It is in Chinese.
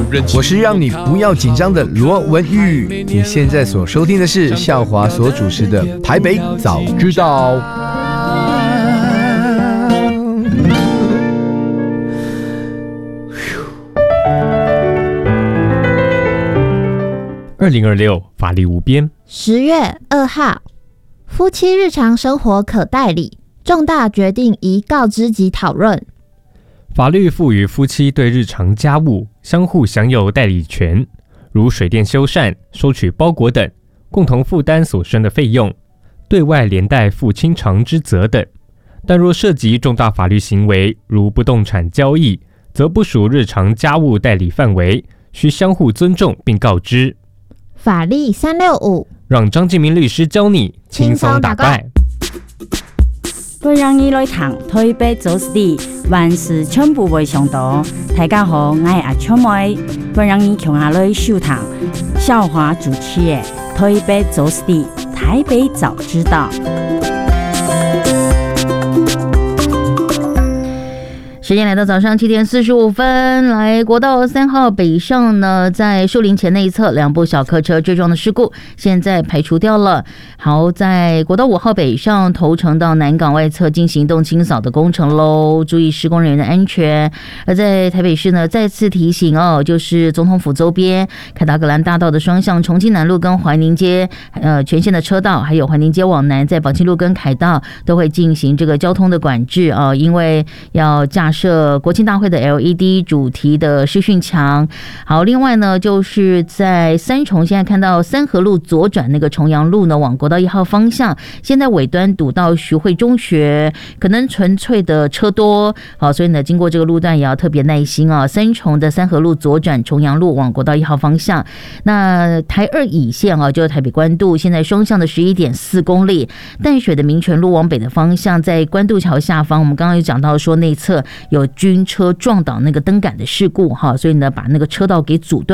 我是让你不要紧张的罗文玉。你现在所收听的是孝华所主持的《台北早知道》。 2026法律无边。 10月2号，夫妻日常生活可代理，重大决定宜告知及讨论。 法律赋予夫妻对日常家务相互享有代理权，如水电修缮、收取包裹等，共同负担所生的费用，对外连带负清偿之责等。但若涉及重大法律行为，如不动产交易，则不属日常家务代理范围，需相互尊重并告知。 法律365， 让张敬明律师教你轻松打怪。 本人已来谈台北做事，万事全部未上道。大家好，我是阿秋妹。本人已从下来收谈孝华主持的台北做事，台北早知道。 时间来到早上7点45分，来国道3号北上呢，在树林前那一侧2部小客车追撞的事故，现在排除掉了。好，在国道5号北上头城到南港外侧进行动清扫的工程喽，注意施工人员的安全。而在台北市呢，再次提醒哦，就是总统府周边凯达格兰大道的双向重庆南路跟怀宁街全线的车道，还有怀宁街往南在宝庆路跟凯道都会进行这个交通的管制啊，因为要架设国庆大会的 LED 主题的视讯墙。好，另外呢，就是在三重，现在看到三和路左转那个重阳路呢，往国道1号方向，现在尾端堵到徐汇中学，可能纯粹的车多。好，所以呢，经过这个路段也要特别耐心啊。三重的三和路左转重阳路往国道1号方向，那台2乙线啊，就是台北关渡，现在双向的11.4公里。淡水的民权路往北的方向，在关渡桥下方，我们刚刚有讲到说内侧有军车撞倒那个灯杆的事故哈，所以呢把那个车道给阻断。